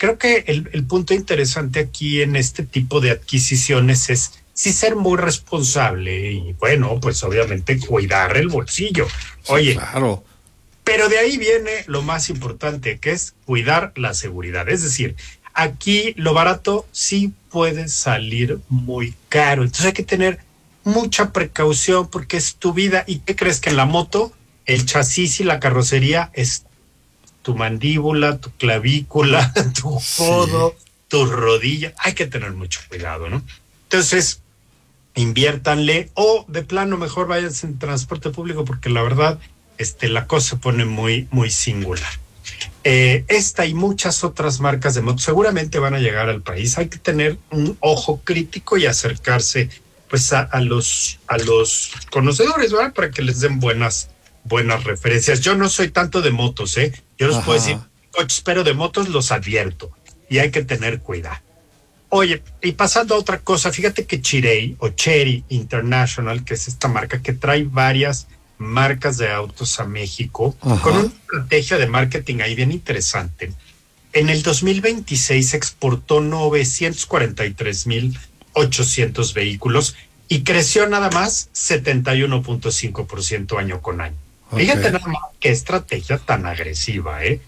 creo que el punto interesante aquí en este tipo de adquisiciones es sí ser muy responsable y bueno, pues obviamente cuidar el bolsillo. Sí, Oye, claro. pero de ahí viene lo más importante, que es cuidar la seguridad. Es decir, aquí lo barato sí puede salir muy caro. Entonces hay que tener mucha precaución porque es tu vida. ¿Y qué crees? Que en la moto el chasis y la carrocería es tu mandíbula, tu clavícula, tu Sí. codo, tus rodillas. Hay que tener mucho cuidado, ¿no? Entonces, inviértanle o de plano mejor váyanse en transporte público porque la verdad, la cosa se pone muy, muy singular. Esta y muchas otras marcas de motos seguramente van a llegar al país. Hay que tener un ojo crítico y acercarse pues a los conocedores, ¿verdad? Para que les den buenas referencias. Yo no soy tanto de motos, ¿eh? Yo les puedo decir Ajá. coches, pero de motos los advierto y hay que tener cuidado. Oye, y pasando a otra cosa, fíjate que Chery o Chery International, que es esta marca que trae varias marcas de autos a México, con una Ajá. estrategia de marketing ahí bien interesante. En el 2026 exportó 943,800 vehículos y creció nada más 71.5% año con año. Ok. Fíjate nada más qué estrategia tan agresiva, ¿eh?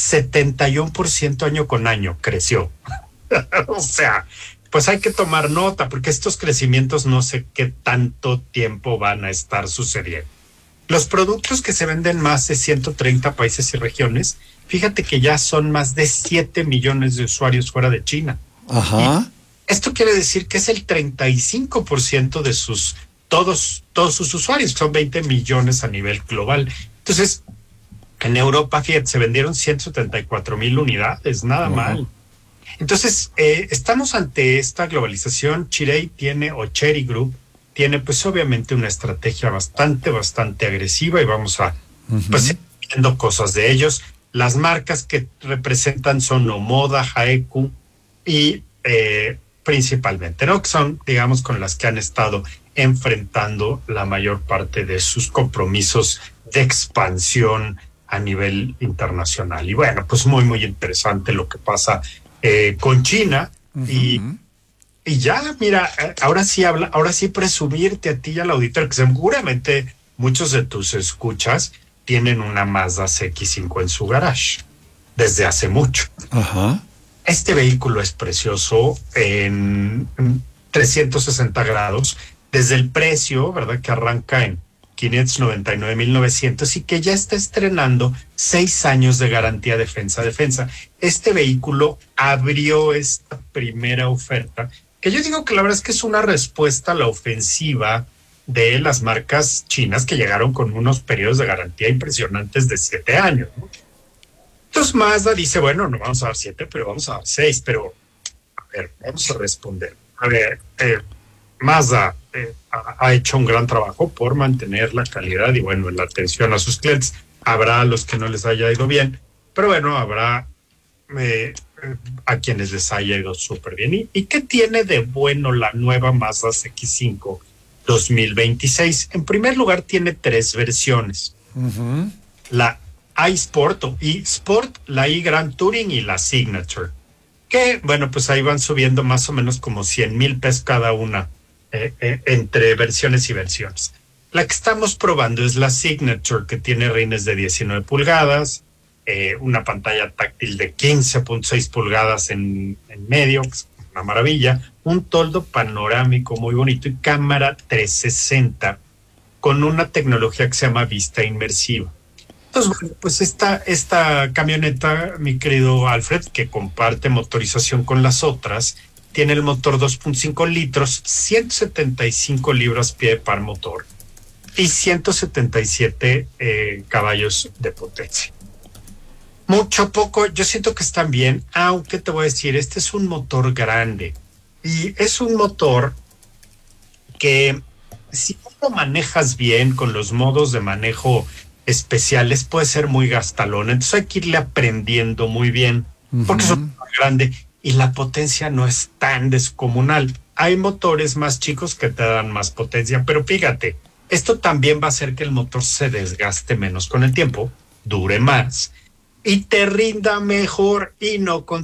71% año con año creció. O sea, pues hay que tomar nota porque estos crecimientos no sé qué tanto tiempo van a estar sucediendo. Los productos que se venden más de 130 países y regiones, fíjate que ya son más de 7 millones de usuarios fuera de China. Y Ajá. esto quiere decir que es el 35% de todos sus usuarios, son 20 millones a nivel global. Entonces, en Europa, fíjate, se vendieron 174,000 unidades, nada Wow. mal. Entonces, estamos ante esta globalización. Chery tiene, o Chery Group, tiene pues obviamente una estrategia bastante agresiva y vamos a, pues, Ujú. viendo cosas de ellos. Las marcas que representan son Omoda, Jaeku y principalmente, ¿no? Que son, digamos, con las que han estado enfrentando la mayor parte de sus compromisos de expansión a nivel internacional. Y bueno, pues muy, muy interesante lo que pasa con China y, Ujú. y ya, mira, ahora sí presumirte a ti y al auditor, que seguramente muchos de tus escuchas tienen una Mazda CX-5 en su garage desde hace mucho. Ajá. Este vehículo es precioso en 360 grados, desde el precio, ¿verdad? Que arranca en 599,900 y que ya está estrenando 6 años de garantía defensa. Este vehículo abrió esta primera oferta, que yo digo que la verdad es que es una respuesta a la ofensiva de las marcas chinas que llegaron con unos periodos de garantía impresionantes de 7 años, ¿no? Entonces Mazda dice, bueno, no vamos a dar 7, pero vamos a dar 6, pero a ver, vamos a responder. A ver, Mazda ha hecho un gran trabajo por mantener la calidad y bueno, la atención a sus clientes. Habrá los que no les haya ido bien, pero bueno, habrá a quienes les haya ido súper bien. ¿Y qué tiene de bueno la nueva Mazda CX-5 2026? En primer lugar, tiene 3 versiones. Ujú. La iSport o eSport, la iGrand Touring y la Signature. Que, bueno, pues ahí van subiendo más o menos como 100,000 pesos cada una entre versiones y versiones. La que estamos probando es la Signature, que tiene rines de 19 pulgadas, una pantalla táctil de 15.6 pulgadas en medio, que es una maravilla, un toldo panorámico muy bonito y cámara 360 con una tecnología que se llama vista inmersiva. Entonces, bueno, pues esta camioneta, mi querido Alfred, que comparte motorización con las otras, tiene el motor 2.5 litros, 175 libras-pie de par motor y 177 caballos de potencia. Mucho, poco, yo siento que están bien, aunque te voy a decir, este es un motor grande y es un motor que si no lo manejas bien con los modos de manejo especiales puede ser muy gastalón, entonces hay que irle aprendiendo muy bien porque es un Ujú. motor grande y la potencia no es tan descomunal. Hay motores más chicos que te dan más potencia, pero fíjate, esto también va a hacer que el motor se desgaste menos con el tiempo, dure más y te rinda mejor y no con